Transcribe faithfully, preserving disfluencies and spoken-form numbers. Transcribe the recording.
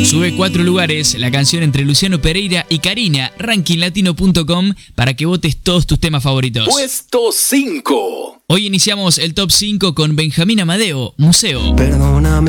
Sube cuatro lugares la canción entre Luciano Pereira y Karina, ranking latino punto com, para que votes todos tus temas favoritos. Puesto cinco. Hoy iniciamos el top cinco con Benjamín Amadeo, Museo. Perdóname.